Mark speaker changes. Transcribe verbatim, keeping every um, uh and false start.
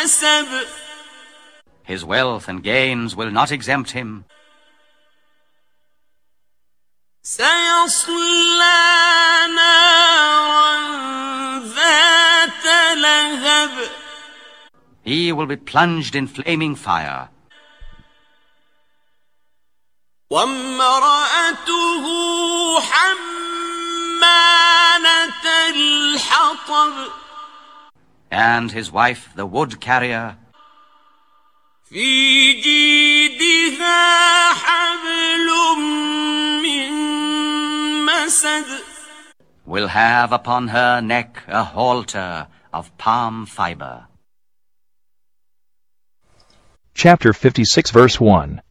Speaker 1: اكتسب.
Speaker 2: His wealth and gains will not exempt him.
Speaker 1: سيصلى نارا ذات لهب.
Speaker 2: He will be plunged in flaming fire.
Speaker 1: وامرأته حمالة الحطب.
Speaker 2: And his wife, the wood carrier,
Speaker 1: في جيدها حبل من مسد.
Speaker 2: will have upon her neck a halter of palm fiber.
Speaker 3: Chapter fifty-six, verse one.